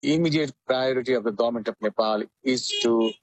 immediate priority of the government of Nepal is to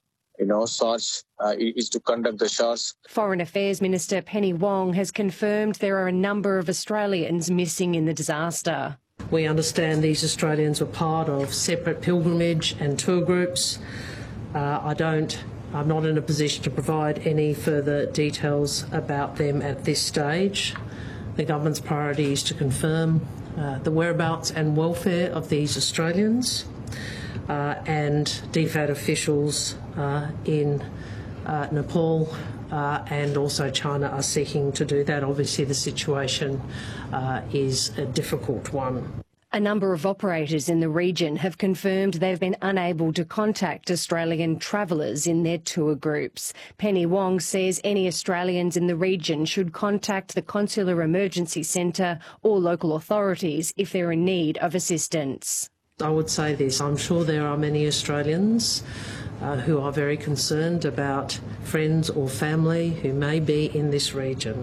is to conduct the search. Foreign Affairs Minister Penny Wong has confirmed there are a number of Australians missing in the disaster. We understand these Australians were part of separate pilgrimage and tour groups. I'm not in a position to provide any further details about them at this stage. The government's priority is to confirm the whereabouts and welfare of these Australians, and DFAT officials in Nepal and also China are seeking to do that. Obviously, the situation is a difficult one. A number of operators in the region have confirmed they've been unable to contact Australian travellers in their tour groups. Penny Wong says any Australians in the region should contact the Consular Emergency Centre or local authorities if they're in need of assistance. I would say this, I'm sure there are many Australians who are very concerned about friends or family who may be in this region.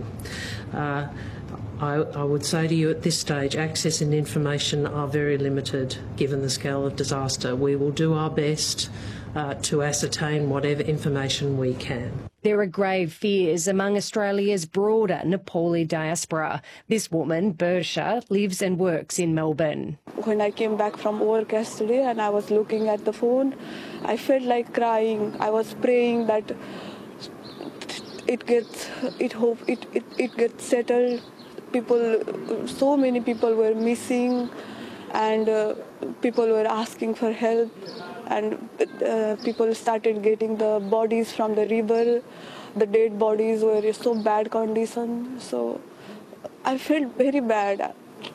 I would say to you at this stage, access and information are very limited given the scale of disaster. We will do our best to ascertain whatever information we can. There are grave fears among Australia's broader Nepali diaspora. This woman, Bersha, lives and works in Melbourne. When I came back from work yesterday and I was looking at the phone, I felt like crying. I was praying that it gets settled. So many people were missing, and people were asking for help, and people started getting the bodies from the river. The dead bodies were in so bad condition, so I felt very bad.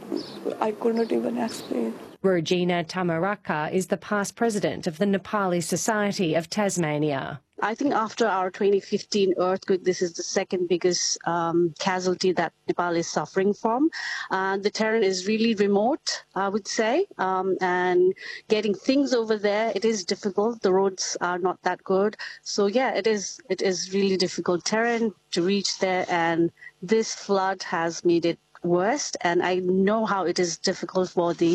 I could not even explain. Regina Tamaraka is the past president of the Nepali Society of Tasmania. I think after our 2015 earthquake, this is the second biggest casualty that Nepal is suffering from. The terrain is really remote, I would say, and getting things over there, it is difficult. The roads are not that good. So, yeah, it is really difficult terrain to reach there, and this flood has made it worst, and I know how it is difficult for the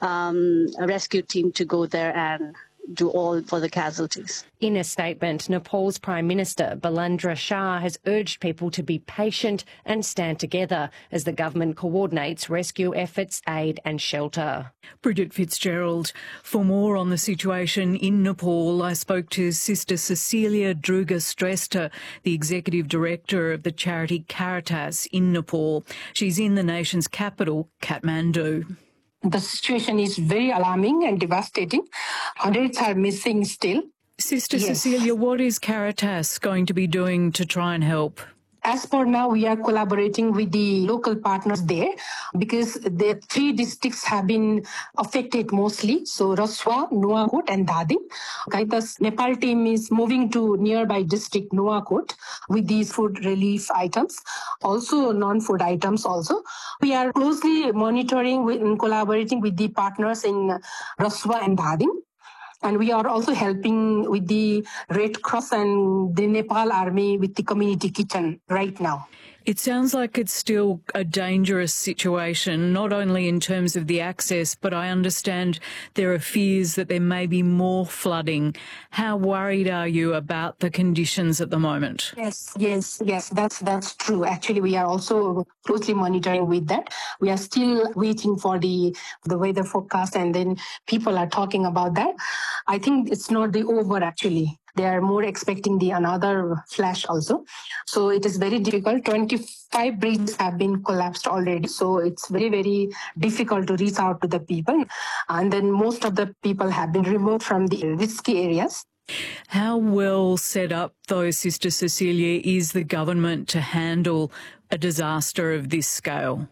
rescue team to go there and do all for the casualties. In a statement, Nepal's Prime Minister Balandra Shah has urged people to be patient and stand together as the government coordinates rescue efforts, aid and shelter. Bridget Fitzgerald. For more on the situation in Nepal, I spoke to Sister Cecilia Druga-Stresta, the Executive Director of the charity Caritas in Nepal. She's in the nation's capital, Kathmandu. The situation is very alarming and devastating. Hundreds are missing still. Sister Cecilia, what is Caritas going to be doing to try and help? As for now, we are collaborating with the local partners there because the 3 districts have been affected mostly. So Raswa, Nuwakot and Dhading. Caritas Nepal team is moving to nearby district Nuwakot with these food relief items, also non-food items also. We are closely monitoring and collaborating with the partners in Raswa and Dhading. And we are also helping with the Red Cross and the Nepal Army with the community kitchen right now. It sounds like it's still a dangerous situation, not only in terms of the access, but I understand there are fears that there may be more flooding. How worried are you about the conditions at the moment? Yes, that's true. Actually, we are also closely monitoring with that. We are still waiting for the weather forecast, and then people are talking about that. I think it's not the over actually. They are more expecting another flash also. So it is very difficult. 25 bridges have been collapsed already. So it's very, very difficult to reach out to the people. And then most of the people have been removed from the risky areas. How well set up, though, Sister Cecilia, is the government to handle a disaster of this scale?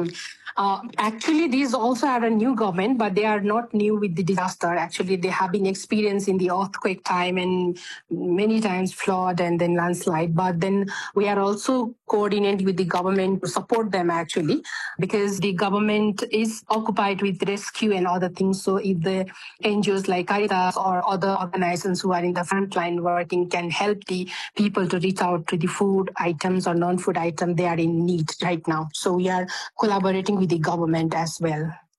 Actually, these also are a new government, but they are not new with the disaster. Actually, they have been experienced in the earthquake time and many times flood and then landslide. But then we are also coordinating with the government to support them actually, because the government is occupied with rescue and other things. So if the NGOs like Caritas or other organizations who are in the front line working can help the people to reach out to the food items or non-food items they are in need right now. So we are collaborating with the government as well.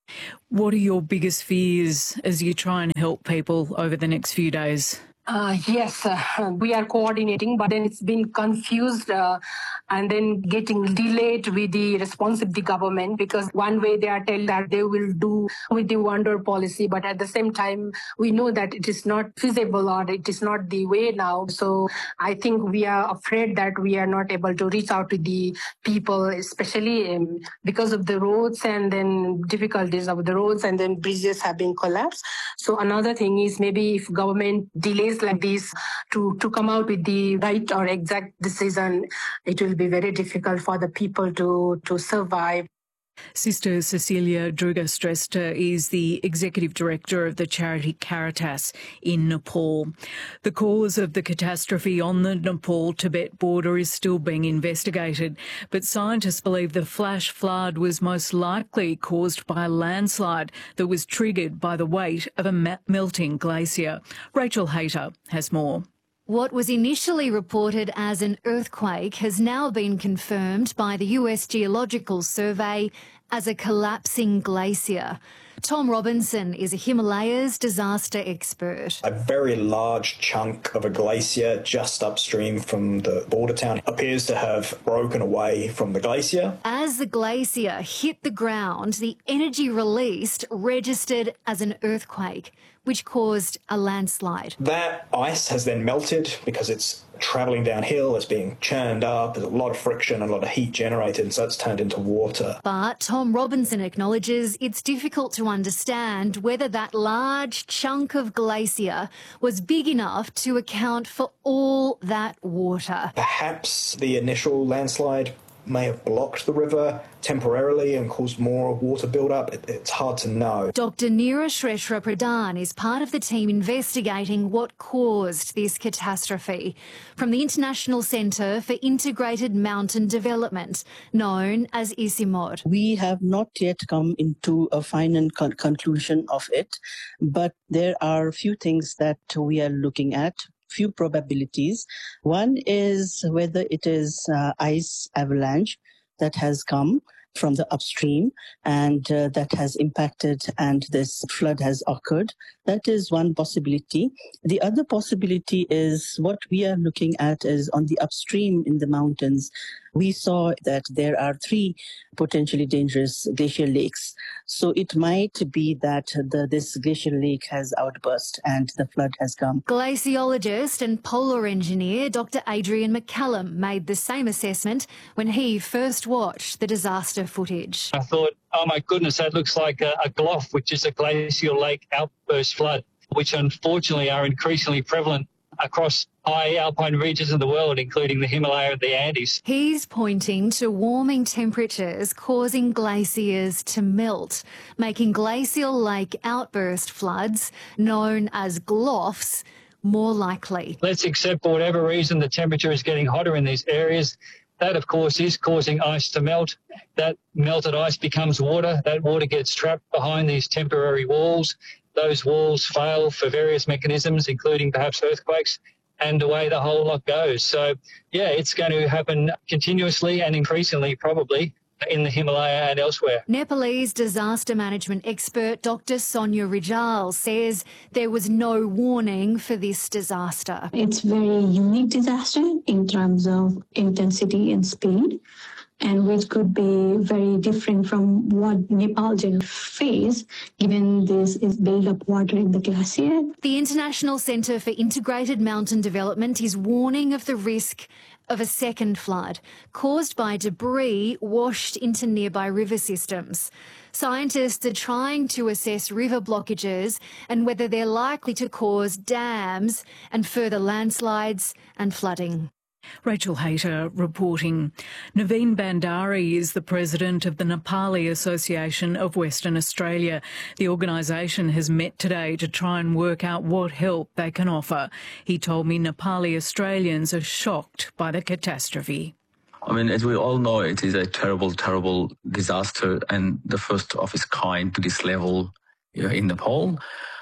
What are your biggest fears as you try and help people over the next few days? Yes, we are coordinating, but then it's been confused and then getting delayed with the response of the government, because one way they are telling that they will do with the wonder policy, but at the same time, we know that it is not feasible or it is not the way now. So I think we are afraid that we are not able to reach out to the people, especially because of the roads and then difficulties of the roads and then bridges have been collapsed. So another thing is maybe if government delays like this to come out with the right or exact decision, it will be very difficult for the people to survive. Sister Cecilia Druga-Stresta is the Executive Director of the charity Caritas in Nepal. The cause of the catastrophe on the Nepal-Tibet border is still being investigated, but scientists believe the flash flood was most likely caused by a landslide that was triggered by the weight of a melting glacier. Rachel Hayter has more. What was initially reported as an earthquake has now been confirmed by the US Geological Survey as a collapsing glacier. Tom Robinson is a Himalayas disaster expert. A very large chunk of a glacier just upstream from the border town appears to have broken away from the glacier. As the glacier hit the ground, the energy released registered as an earthquake, which caused a landslide. That ice has then melted because it's travelling downhill, it's being churned up, there's a lot of friction and a lot of heat generated, and so it's turned into water. But Tom Robinson acknowledges it's difficult to understand whether that large chunk of glacier was big enough to account for all that water. Perhaps the initial landslide may have blocked the river temporarily and caused more water build-up. It's hard to know. Dr. Neera Shrestha Pradhan is part of the team investigating what caused this catastrophe from the International Centre for Integrated Mountain Development, known as ICIMOD. We have not yet come into a final conclusion of it, but there are a few things that we are looking at. Few probabilities. One is whether it is ice avalanche that has come from the upstream and that has impacted and this flood has occurred. That is one possibility. The other possibility is what we are looking at is on the upstream in the mountains. We saw that there are 3 potentially dangerous glacial lakes. So it might be that this glacial lake has outburst and the flood has come. Glaciologist and polar engineer Dr. Adrian McCallum made the same assessment when he first watched the disaster footage. I thought, oh my goodness, that looks like a GLOF, which is a glacial lake outburst flood, which unfortunately are increasingly prevalent across high alpine regions of the world, including the Himalaya and the Andes. He's pointing to warming temperatures causing glaciers to melt, making glacial lake outburst floods, known as GLOFs, more likely. Let's accept for whatever reason the temperature is getting hotter in these areas. That, of course, is causing ice to melt. That melted ice becomes water. That water gets trapped behind these temporary walls. Those walls fail for various mechanisms, including perhaps earthquakes, and away the whole lot goes. So, yeah, it's going to happen continuously and increasingly probably in the Himalaya and elsewhere. Nepalese disaster management expert Dr. Sonia Rijal says there was no warning for this disaster. It's a very unique disaster in terms of intensity and speed, and which could be very different from what Nepal generally face, given this is build-up water in the glacier. The International Centre for Integrated Mountain Development is warning of the risk of a second flood caused by debris washed into nearby river systems. Scientists are trying to assess river blockages and whether they're likely to cause dams and further landslides and flooding. Rachel Hayter reporting. Naveen Bandari is the president of the Nepali Association of Western Australia. The organisation has met today to try and work out what help they can offer. He told me Nepali Australians are shocked by the catastrophe. I mean, as we all know, it is a terrible, terrible disaster and the first of its kind to this level in Nepal.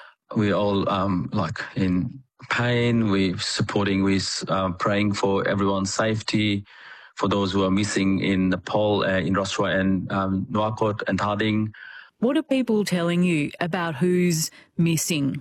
We all in pain, we're supporting, we're praying for everyone's safety, for those who are missing in Nepal, in Raswa and Nuwakot and Thading. What are people telling you about who's missing?